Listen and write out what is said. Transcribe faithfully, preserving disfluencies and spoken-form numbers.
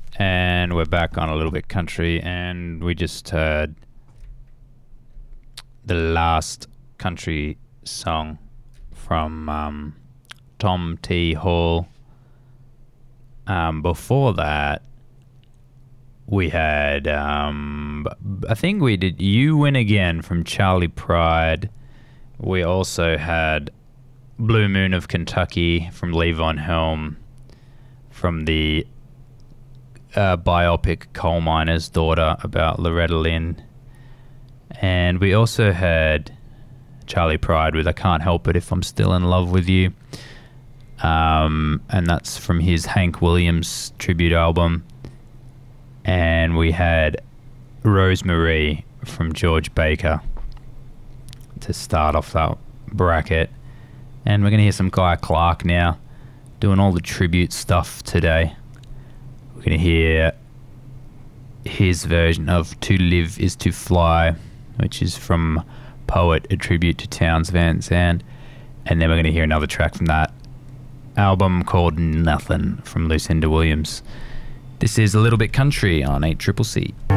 And we're back on A Little Bit Country, and we just heard the last country song from um, Tom T. Hall. Um, before that, we had, um, I think we did You Win Again from Charlie Pride. We also had Blue Moon of Kentucky from Levon Helm from the uh, biopic Coal Miner's Daughter about Loretta Lynn. And we also had Charlie Pride with I Can't Help It If I'm Still in Love With You. Um, and that's from his Hank Williams tribute album. And we had Rosemary from George Baker to start off that bracket. And we're going to hear some Guy Clark now doing all the tribute stuff today. We're going to hear his version of To Live Is To Fly, which is from Poet, a tribute to Townes Van Zandt. And then we're going to hear another track from that album called Nothing from Lucinda Williams. This is A Little Bit Country on eight C C C.